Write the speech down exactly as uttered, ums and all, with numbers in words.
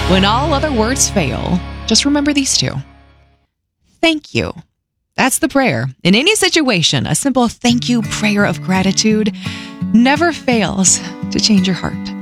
When all other words fail, just remember these two. Thank you. That's the prayer. In any situation, a simple thank you prayer of gratitude never fails to change your heart.